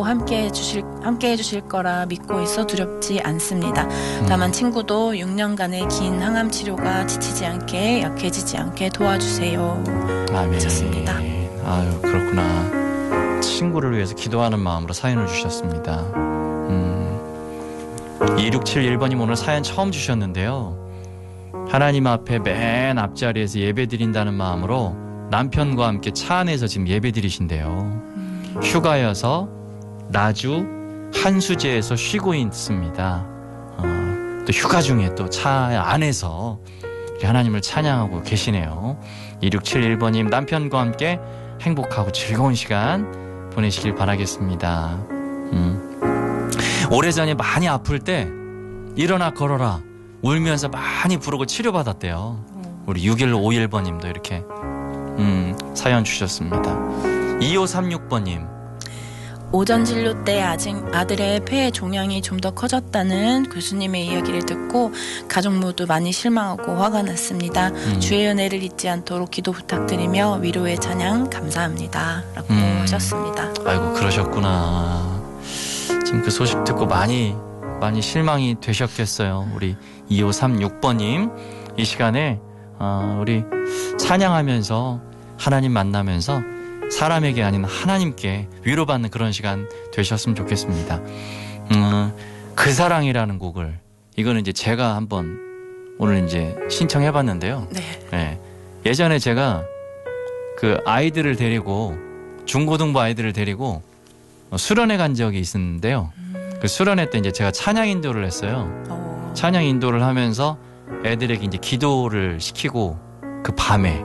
함께 해주실 거라 믿고 있어 두렵지 않습니다. 다만 친구도 6년간의 긴 항암 치료가 지치지 않게 약해지지 않게 도와주세요. 하셨습니다. 아유, 그렇구나. 친구를 위해서 기도하는 마음으로 사연을 주셨습니다. 2671번님 오늘 사연 처음 주셨는데요. 하나님 앞에 맨 앞자리에서 예배드린다는 마음으로 남편과 함께 차 안에서 지금 예배드리신대요. 휴가여서 나주 한수제에서 쉬고 있습니다. 또 휴가 중에 또 차 안에서 하나님을 찬양하고 계시네요. 2671번님 남편과 함께 행복하고 즐거운 시간 보내시길 바라겠습니다. 오래전에 많이 아플 때 일어나 걸어라 울면서 많이 부르고 치료받았대요. 우리 6151번님도 이렇게 사연 주셨습니다. 2536번님 오전 진료 때 아들의 폐 종양이 좀 더 커졌다는 교수님의 이야기를 듣고 가족 모두 많이 실망하고 화가 났습니다. 주의 은혜를 잊지 않도록 기도 부탁드리며 위로의 찬양 감사합니다. 라고 하셨습니다. 아이고 그러셨구나. 지금 그 소식 듣고 많이 실망이 되셨겠어요. 우리 2536번님 이 시간에 우리 찬양하면서 하나님 만나면서 사람에게 아닌 하나님께 위로받는 그런 시간 되셨으면 좋겠습니다. 그 사랑이라는 곡을 이거는 이제 제가 한번 오늘 이제 신청해봤는데요. 네. 예전에 제가 그 아이들을 데리고 중고등부 아이들을 데리고 수련회 간 적이 있었는데요. 그 수련회 때 이제 제가 찬양 인도를 했어요. 찬양 인도를 하면서 애들에게 이제 기도를 시키고 그 밤에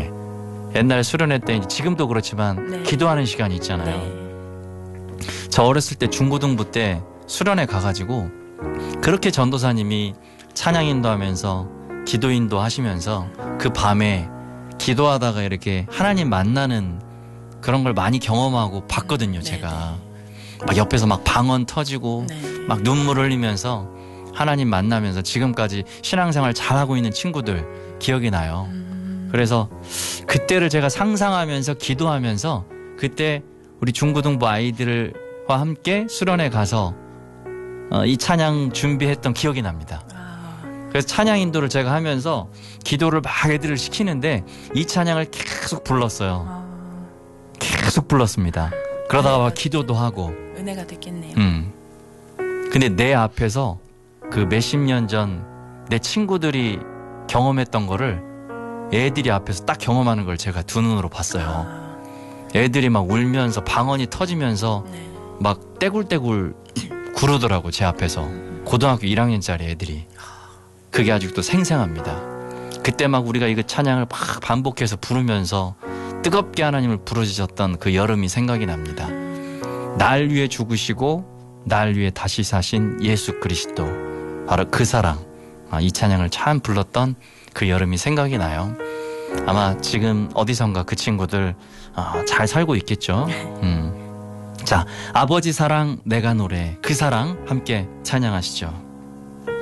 옛날 수련회 때 지금도 그렇지만 기도하는 시간이 있잖아요. 저 어렸을 때 중고등부 때 수련회 가가지고 그렇게 전도사님이 찬양 인도하면서 기도 인도하시면서 그 밤에 기도하다가 이렇게 하나님 만나는 그런 걸 많이 경험하고 봤거든요. 제가 막 옆에서 막 방언 터지고 막 눈물 흘리면서 하나님 만나면서 지금까지 신앙생활 잘하고 있는 친구들 기억이 나요. 그래서 그때를 제가 상상하면서 기도하면서 그때 우리 중고등부 아이들과 함께 수련회 가서 이 찬양 준비했던 기억이 납니다. 그래서 찬양 인도를 제가 하면서 기도를 막 애들을 시키는데 이 찬양을 계속 불렀어요. 계속 불렀습니다. 그러다가 막 기도도 하고 은혜가 됐겠네요. 근데 내 앞에서 그 몇십 년 전 내 친구들이 경험했던 거를 애들이 앞에서 딱 경험하는 걸 제가 두 눈으로 봤어요. 애들이 막 울면서 방언이 터지면서 막 떼굴떼굴 구르더라고 제 앞에서. 고등학교 1학년짜리 애들이. 그게 아직도 생생합니다. 그때 막 우리가 이거 찬양을 막 반복해서 부르면서 뜨겁게 하나님을 부르짖었던 그 여름이 생각이 납니다. 날 위해 죽으시고 날 위해 다시 사신 예수 그리스도, 바로 그 사랑. 이 찬양을 참 불렀던 그 여름이 생각이 나요. 아마 지금 어디선가 그 친구들 잘 살고 있겠죠. 자, 아버지 사랑 내가 노래, 그 사랑 함께 찬양하시죠.